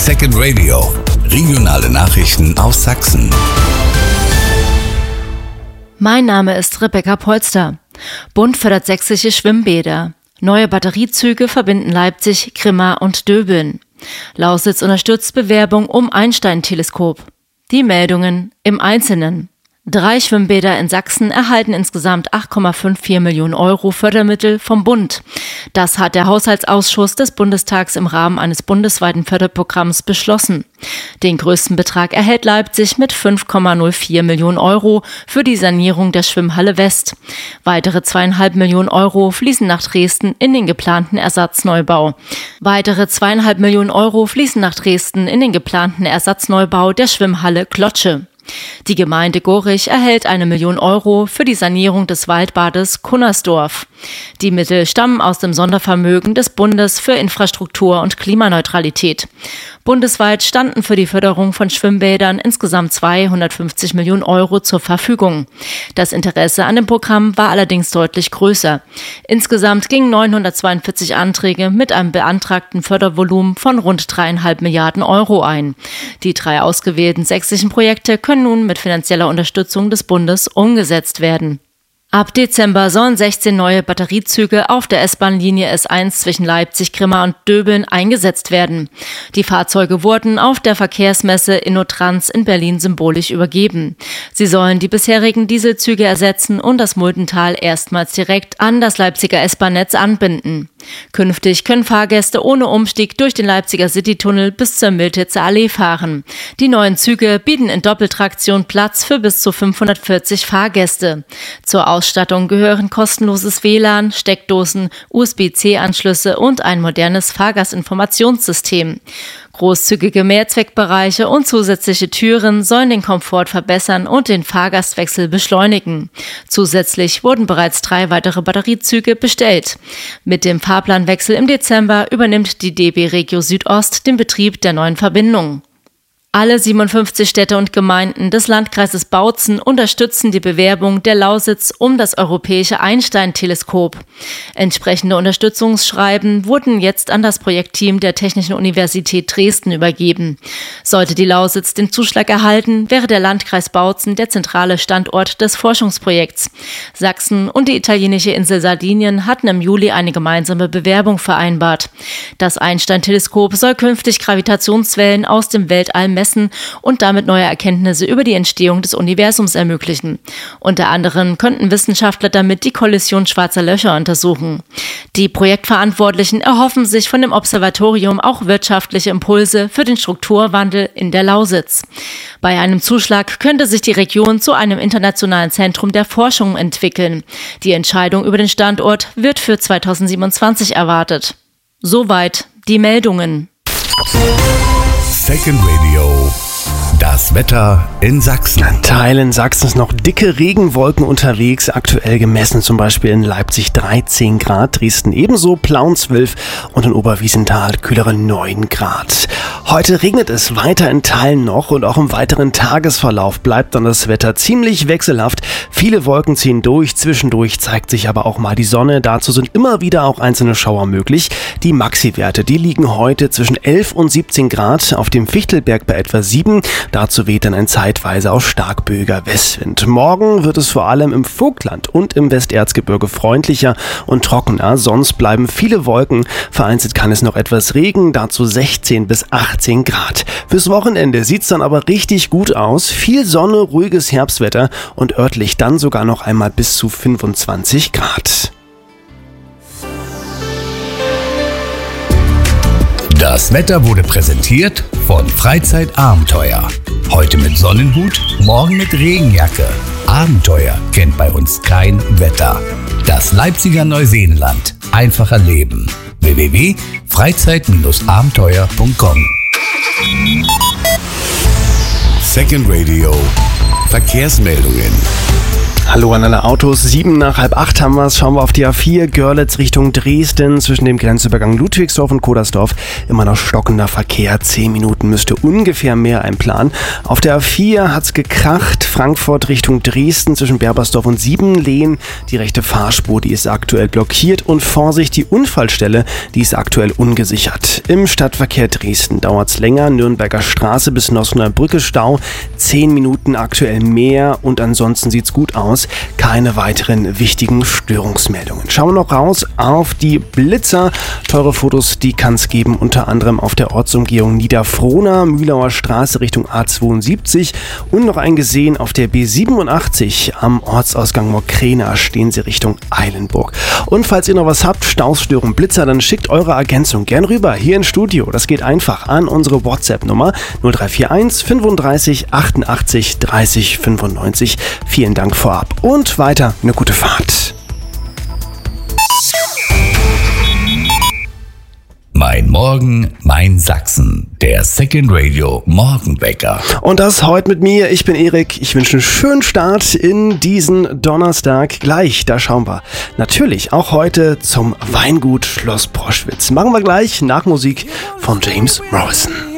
Second Radio. Regionale Nachrichten aus Sachsen. Mein Name ist Rebecca Polster. Bund fördert sächsische Schwimmbäder. Neue Batteriezüge verbinden Leipzig, Grimma und Döbeln. Lausitz unterstützt Bewerbung um Einstein-Teleskop. Die Meldungen im Einzelnen. 3 Schwimmbäder in Sachsen erhalten insgesamt 8,54 Millionen Euro Fördermittel vom Bund. Das hat der Haushaltsausschuss des Bundestags im Rahmen eines bundesweiten Förderprogramms beschlossen. Den größten Betrag erhält Leipzig mit 5,04 Millionen Euro für die Sanierung der Schwimmhalle West. Weitere 2,5 Millionen Euro fließen nach Dresden in den geplanten Ersatzneubau. Weitere 2,5 Millionen Euro fließen nach Dresden in den geplanten Ersatzneubau der Schwimmhalle Klotsche. Die Gemeinde Gorich erhält 1 Million Euro für die Sanierung des Waldbades Kunnersdorf. Die Mittel stammen aus dem Sondervermögen des Bundes für Infrastruktur und Klimaneutralität. Bundesweit standen für die Förderung von Schwimmbädern insgesamt 250 Millionen Euro zur Verfügung. Das Interesse an dem Programm war allerdings deutlich größer. Insgesamt gingen 942 Anträge mit einem beantragten Fördervolumen von rund 3,5 Milliarden Euro ein. Die 3 ausgewählten sächsischen Projekte können nun mit finanzieller Unterstützung des Bundes umgesetzt werden. Ab Dezember sollen 16 neue Batteriezüge auf der S-Bahn-Linie S1 zwischen Leipzig, Grimma und Döbeln eingesetzt werden. Die Fahrzeuge wurden auf der Verkehrsmesse InnoTrans in Berlin symbolisch übergeben. Sie sollen die bisherigen Dieselzüge ersetzen und das Muldental erstmals direkt an das Leipziger S-Bahn-Netz anbinden. Künftig können Fahrgäste ohne Umstieg durch den Leipziger Citytunnel bis zur Miltitzer Allee fahren. Die neuen Züge bieten in Doppeltraktion Platz für bis zu 540 Fahrgäste. Zur Ausstattung gehören kostenloses WLAN, Steckdosen, USB-C-Anschlüsse und ein modernes Fahrgastinformationssystem. Großzügige Mehrzweckbereiche und zusätzliche Türen sollen den Komfort verbessern und den Fahrgastwechsel beschleunigen. Zusätzlich wurden bereits 3 weitere Batteriezüge bestellt. Mit dem Fahrplanwechsel im Dezember übernimmt die DB Regio Südost den Betrieb der neuen Verbindung. Alle 57 Städte und Gemeinden des Landkreises Bautzen unterstützen die Bewerbung der Lausitz um das europäische Einstein-Teleskop. Entsprechende Unterstützungsschreiben wurden jetzt an das Projektteam der Technischen Universität Dresden übergeben. Sollte die Lausitz den Zuschlag erhalten, wäre der Landkreis Bautzen der zentrale Standort des Forschungsprojekts. Sachsen und die italienische Insel Sardinien hatten im Juli eine gemeinsame Bewerbung vereinbart. Das Einstein-Teleskop soll künftig Gravitationswellen aus dem Weltall messen und damit neue Erkenntnisse über die Entstehung des Universums ermöglichen. Unter anderem könnten Wissenschaftler damit die Kollision schwarzer Löcher untersuchen. Die Projektverantwortlichen erhoffen sich von dem Observatorium auch wirtschaftliche Impulse für den Strukturwandel in der Lausitz. Bei einem Zuschlag könnte sich die Region zu einem internationalen Zentrum der Forschung entwickeln. Die Entscheidung über den Standort wird für 2027 erwartet. Soweit die Meldungen. Second Radio. Das Wetter in Sachsen. In Teilen Sachsens noch dicke Regenwolken unterwegs. Aktuell gemessen zum Beispiel in Leipzig 13 Grad, Dresden ebenso, Plauen 12 und in Oberwiesenthal kühlere 9 Grad. Heute regnet es weiter in Teilen noch und auch im weiteren Tagesverlauf bleibt dann das Wetter ziemlich wechselhaft. Viele Wolken ziehen durch, zwischendurch zeigt sich aber auch mal die Sonne. Dazu sind immer wieder auch einzelne Schauer möglich. Die Maxi-Werte, die liegen heute zwischen 11 und 17 Grad, auf dem Fichtelberg bei etwa 7. Dazu weht dann ein zeitweise auch starkböiger Westwind. Morgen wird es vor allem im Vogtland und im Westerzgebirge freundlicher und trockener. Sonst bleiben viele Wolken. Vereinzelt kann es noch etwas Regen, dazu 16 bis 18 Grad. Fürs Wochenende sieht es dann aber richtig gut aus. Viel Sonne, ruhiges Herbstwetter und örtlich dann sogar noch einmal bis zu 25 Grad. Das Wetter wurde präsentiert von Freizeitabenteuer. Heute mit Sonnenhut, morgen mit Regenjacke. Abenteuer kennt bei uns kein Wetter. Das Leipziger Neuseenland. Einfacher Leben. www.freizeit-abenteuer.com. Second Radio. Verkehrsmeldungen. Hallo an alle Autos, 7:30 haben wir es. Schauen wir auf die A4, Görlitz Richtung Dresden, zwischen dem Grenzübergang Ludwigsdorf und Kodersdorf. Immer noch stockender Verkehr, 10 Minuten müsste ungefähr mehr einplanen. Auf der A4 hat's gekracht, Frankfurt Richtung Dresden, zwischen Berbersdorf und Siebenlehen. Die rechte Fahrspur, die ist aktuell blockiert und Vorsicht, die Unfallstelle, die ist aktuell ungesichert. Im Stadtverkehr Dresden dauert's länger, Nürnberger Straße bis Nossener Brücke Stau, 10 Minuten aktuell mehr und ansonsten sieht's gut aus. Keine weiteren wichtigen Störungsmeldungen. Schauen wir noch raus auf die Blitzer. Teure Fotos, die kann es geben, unter anderem auf der Ortsumgehung Niederfrohna, Mühlauer Straße Richtung A72 und noch ein gesehen auf der B87 am Ortsausgang Mokrena, stehen sie Richtung Eilenburg. Und falls ihr noch was habt, Staus, Störung, Blitzer, dann schickt eure Ergänzung gern rüber hier ins Studio. Das geht einfach an unsere WhatsApp-Nummer 0341 35 88 30 95. Vielen Dank vorab. Und weiter eine gute Fahrt. Mein Morgen, mein Sachsen. Der Second Radio Morgenwecker. Und das heute mit mir. Ich bin Erik. Ich wünsche einen schönen Start in diesen Donnerstag. Gleich, da schauen wir natürlich auch heute zum Weingut Schloss Proschwitz. Machen wir gleich nach Musik von James Morrison.